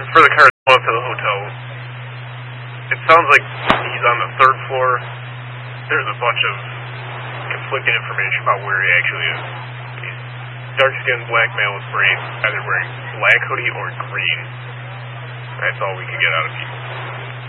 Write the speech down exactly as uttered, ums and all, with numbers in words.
For the car going up to the hotel, it sounds like he's on the third floor. There's a bunch of conflicting information about where he actually is. He's dark-skinned, black male with braids, either wearing black hoodie or green. That's all we can get out of people.